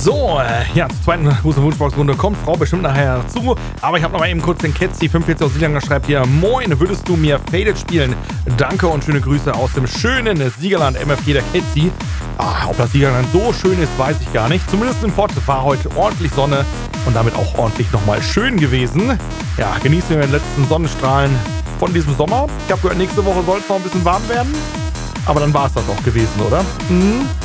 So, ja, zur zweiten Wunschbox-Runde kommt Frau bestimmt nachher zu. Aber ich habe noch mal eben kurz den Ketzi 45 aus Siegerland schreibt hier: Moin, würdest du mir Faded spielen? Danke und schöne Grüße aus dem schönen Siegerland MFG der Ketzi. Ob das Siegerland so schön ist, weiß ich gar nicht. Zumindest im Pott war heute ordentlich Sonne und damit auch ordentlich nochmal schön gewesen. Ja, genießen wir den letzten Sonnenstrahlen von diesem Sommer. Ich habe gehört, nächste Woche soll es noch ein bisschen warm werden. Aber dann war es das auch gewesen, oder?